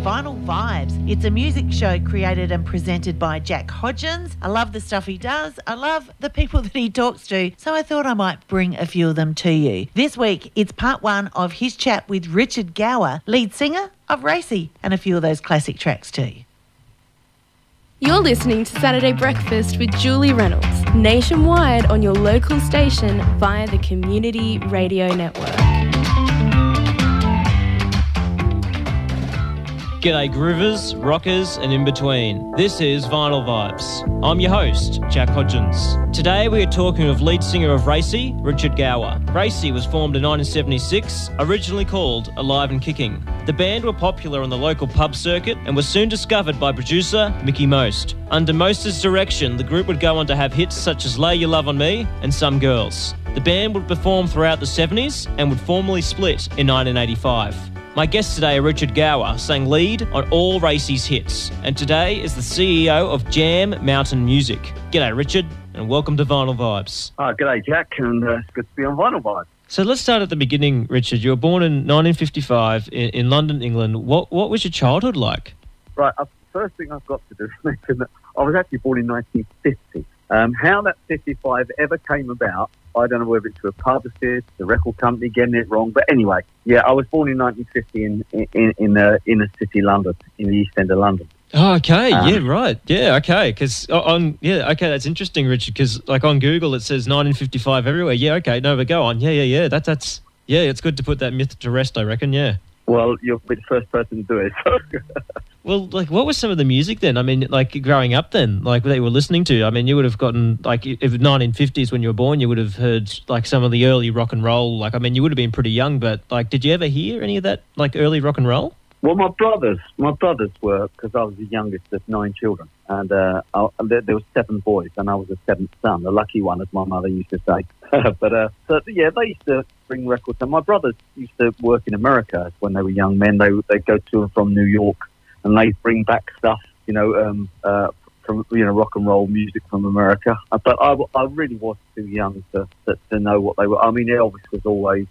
Vinyl Vibes. It's a music show created and presented by Jack Hodgins. I love the stuff he does. I love the people that he talks to. So I thought I might bring a few of them to you. This week, it's part one of his chat with Richard Gower, lead singer of Racy, and a few of those classic tracks too. You're listening to Saturday Breakfast with Julie Reynolds, nationwide on your local station via the Community Radio Network. G'day groovers, rockers and in between. This is Vinyl Vibes. I'm your host, Jack Hodgins. Today we are talking with lead singer of Racy, Richard Gower. Racy was formed in 1976, originally called Alive and Kicking. The band were popular on the local pub circuit and was soon discovered by producer Mickey Most. Under Most's direction, the group would go on to have hits such as Lay Your Love on Me and Some Girls. The band would perform throughout the 70s and would formally split in 1985. My guest today, Richard Gower, sang lead on all Racy's hits, and today is the CEO of Jam Mountain Music. G'day, Richard, and welcome to Vinyl Vibes. G'day, Jack, and it's good to be on Vinyl Vibes. So let's start at the beginning, Richard. You were born in 1955 in London, England. What was your childhood like? Right, first thing I've got to do is mention that I was actually born in 1950. How that 55 ever came about, I don't know whether it's a publicist, the record company getting it wrong, but anyway, yeah, I was born in 1950 in the inner city London, in the East End of London. Oh, okay, yeah, right, yeah, okay, because that's interesting, Richard, because like on Google it says 1955 everywhere. Yeah, okay, no, but go on. Yeah, that's it's good to put that myth to rest, I reckon. Yeah. Well, you'll be the first person to do it. So. Well, like, what was some of the music then? I mean, like, growing up then, like, that you were listening to? I mean, you would have gotten, like, if 1950s when you were born, you would have heard, like, some of the early rock and roll. Like, I mean, you would have been pretty young, but, like, did you ever hear any of that, like, early rock and roll? Well, my brothers were, because I was the youngest of 9 children, and there were 7 boys, and I was the 7th son, the lucky one, as my mother used to say. So yeah, they used to bring records, and my brothers used to work in America when they were young men. They'd go to and from New York, and they'd bring back stuff, from rock and roll music from America. But I really was too young to know what they were. I mean, Elvis was always,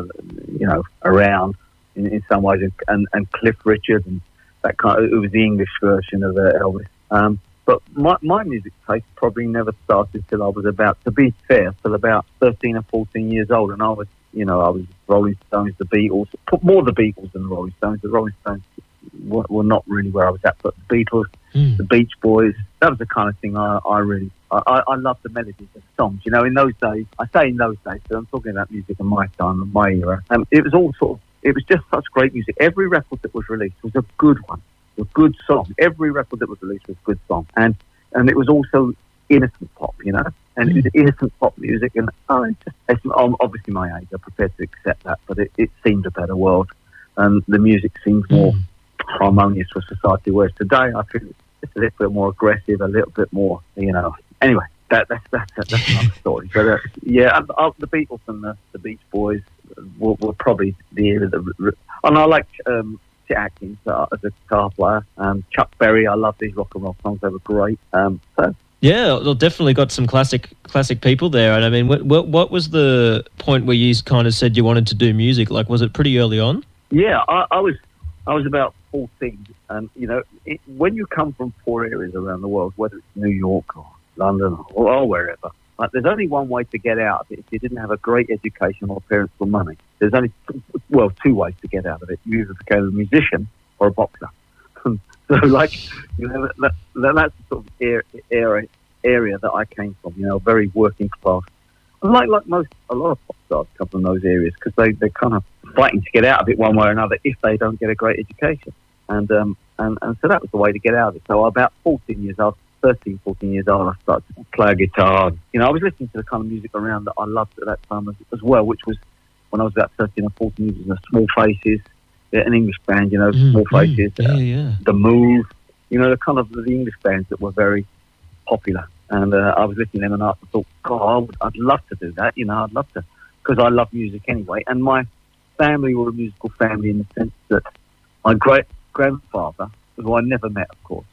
around in some ways, and Cliff Richard and that kind of, it was the English version of Elvis. But my music taste probably never started till I was about 13 or 14 years old, and I was Rolling Stones, the Beatles, more the Beatles than the Rolling Stones. The Rolling Stones were not really where I was at, but the Beatles, the Beach Boys, that was the kind of thing I love the melodies of songs. You know, in those days, I say in those days, so I'm talking about music in my time, my era, it was all it was just such great music. Every record that was released was a good one. A good song. Every record that was released was a good song, and it was also innocent pop, and it was innocent pop music. And it's obviously my age, I'm prepared to accept that, but it seemed a better world, and the music seemed more harmonious for society. Whereas today, I feel it's a little bit more aggressive, a little bit more, Anyway, that's another story. But the Beatles and the Beach Boys were probably the era that, and I liked Chet Atkins as a guitar player. Chuck Berry, I love these rock and roll songs; they were great. Yeah, well, definitely got some classic people there. And I mean, what was the point where you kind of said you wanted to do music? Like, was it pretty early on? Yeah, I was about 14, and when you come from poor areas around the world, whether it's New York or London or wherever, like, there's only one way to get out of it if you didn't have a great education or parents with money. There's only 2 ways to get out of it. You either became a musician or a boxer. So, that's the sort of area that I came from. Very working class. Like a lot of pop stars come from those areas because they're kind of fighting to get out of it one way or another if they don't get a great education. And so that was the way to get out of it. So about 13, 14 years old, I started to play a guitar. I was listening to the kind of music around that I loved at that time as well, which was when I was about 13 or 14 years old. Small Faces, an English band, Small Faces, The Move, the kind of the English bands that were very popular. And I was listening to them, and I thought, God, I'd love to do that. I'd love to, because I love music anyway. And my family were a musical family in the sense that my great-grandfather, who I never met, of course,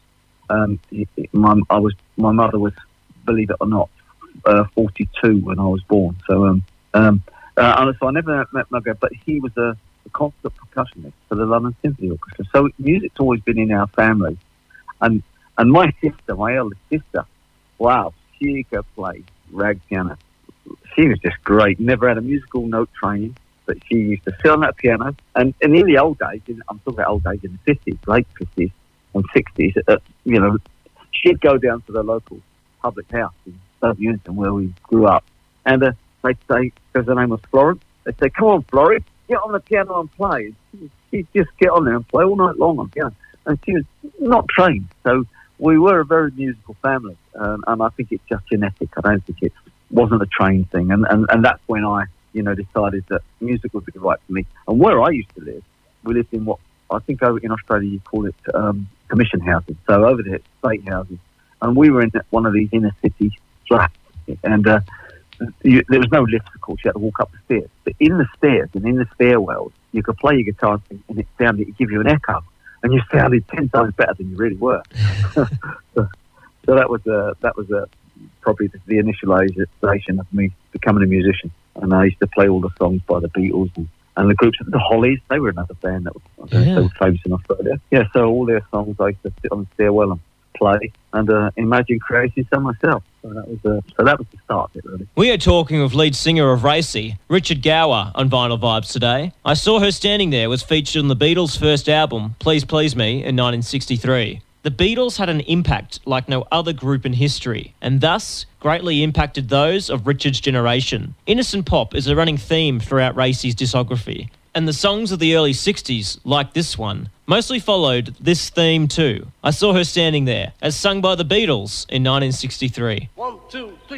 my mother was, believe it or not, 42 when I was born. So I never met my dad, but he was a concert percussionist for the London Symphony Orchestra. So music's always been in our family. And my sister, my eldest sister, wow, she could play rag piano. She was just great. Never had a musical note training, but she used to sit on that piano. And in the old days, I'm talking about old days in the 50s, late 50s and 60s, she'd go down to the local public house in Stoke Newington where we grew up. And they'd say, because her name was Florence, they'd say, come on, Florrie, get on the piano and play. She'd just get on there and play all night long on piano. And she was not trained. So we were a very musical family. And I think it's just genetic. I don't think it wasn't a trained thing. And that's when I, decided that music would be right for me. And where I used to live, we lived in what I think over in Australia you call it commission houses. So over there, state houses. And we were in one of these inner city flats. And there was no lift, of course. You had to walk up the stairs. But in the stairs and in the stairwells, you could play your guitar and it'd give you an echo. And you sounded 10 times better than you really were. so that was probably the initialization of me becoming a musician. And I used to play all the songs by the Beatles and the groups, the Hollies. They were another band that was they were famous in Australia. Yeah, so all their songs I used to sit on the stairwell and play and imagine creating some myself. So that was the start of it, really. We are talking with lead singer of Racy, Richard Gower, on Vinyl Vibes today. I Saw Her Standing There was featured on the Beatles' first album, Please Please Me, in 1963. The Beatles had an impact like no other group in history, and thus greatly impacted those of Richard's generation. Innocent pop is a running theme throughout Racy's discography, and the songs of the early 60s, like this one, mostly followed this theme too. I Saw Her Standing There, as sung by the Beatles in 1963. 1, 2, 3.